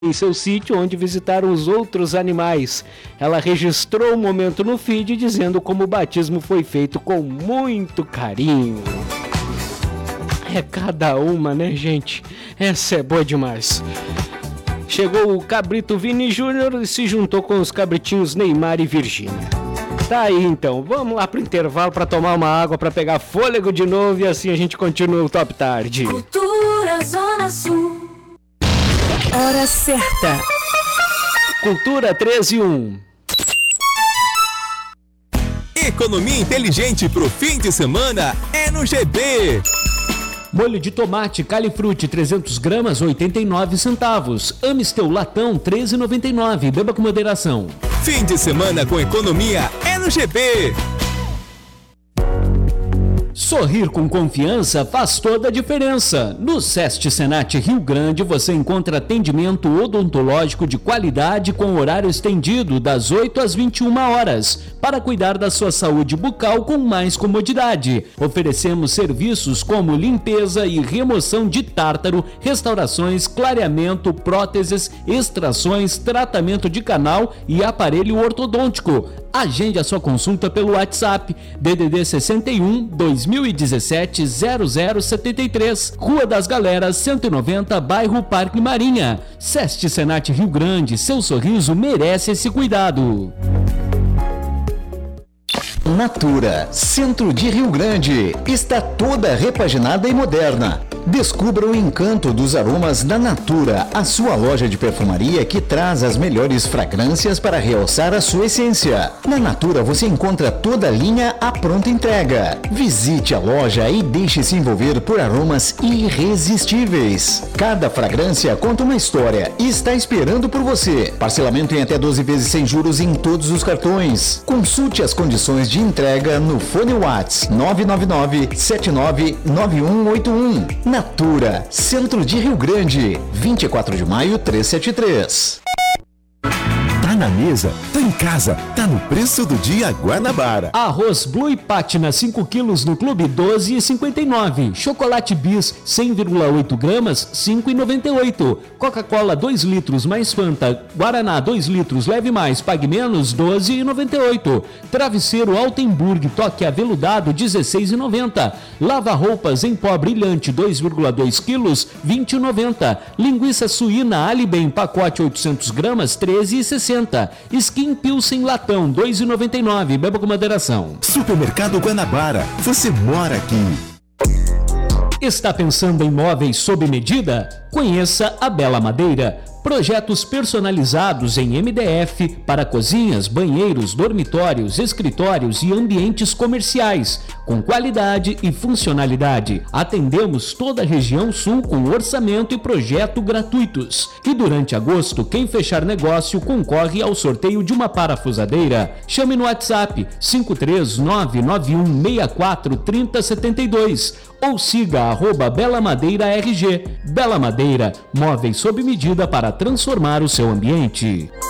em seu sítio onde visitaram os outros animais. Ela registrou o momento no feed dizendo como o batismo foi feito com muito carinho. É cada uma, né, gente? Essa é boa demais. Chegou o cabrito Vini Júnior e se juntou com os cabritinhos Neymar e Virgínia. Tá aí então, vamos lá pro intervalo para tomar uma água, para pegar fôlego de novo e assim a gente continua o Top Tarde. Cultura Zona Sul. Hora certa. Cultura 13:1. Economia inteligente pro fim de semana é no GB. Molho de tomate Califruti 300 gramas 89 centavos. Amistel latão 13,99. Beba com moderação. Fim de semana com economia é no GB. Sorrir com confiança faz toda a diferença. No SEST Senat Rio Grande você encontra atendimento odontológico de qualidade com horário estendido das 8 às 21 horas para cuidar da sua saúde bucal com mais comodidade. Oferecemos serviços como limpeza e remoção de tártaro, restaurações, clareamento, próteses, extrações, tratamento de canal e aparelho ortodôntico. Agende a sua consulta pelo WhatsApp DDD 61 2017 0073, Rua das Galeras 190, bairro Parque Marinha. SEST Senat Rio Grande, seu sorriso merece esse cuidado. Natura, centro de Rio Grande, está toda repaginada e moderna. Descubra o encanto dos aromas da Natura, a sua loja de perfumaria que traz as melhores fragrâncias para realçar a sua essência. Na Natura você encontra toda a linha à pronta entrega. Visite a loja e deixe-se envolver por aromas irresistíveis. Cada fragrância conta uma história e está esperando por você. Parcelamento em até 12 vezes sem juros em todos os cartões. Consulte as condições de entrega no fone WhatsApp 999-799181. Natura, centro de Rio Grande, 24 de maio 373. Tá na mesa, tá em casa, tá no preço do dia Guanabara. Arroz Blue e Pátina 5 quilos no Clube 12,59. Chocolate Bis 100,8 gramas 5,98. Coca-Cola 2 litros mais Fanta Guaraná 2 litros leve mais pague menos 12,98. Travesseiro Altenburg toque aveludado 16,90. Lava roupas em pó brilhante 2,2 quilos 20,90. Linguiça suína Alibem pacote 800 gramas 13,60. Skin Pilsen latão 2,99. Beba com moderação. Supermercado Guanabara, você mora aqui. Está pensando em móveis sob medida? Conheça a Bela Madeira. Projetos personalizados em MDF para cozinhas, banheiros, dormitórios, escritórios e ambientes comerciais, com qualidade e funcionalidade. Atendemos toda a região sul com orçamento e projeto gratuitos. E durante agosto, quem fechar negócio concorre ao sorteio de uma parafusadeira. Chame no WhatsApp 53991643072 ou siga @BelaMadeiraRG. Bela Madeira, móveis sob medida para transformar o seu ambiente.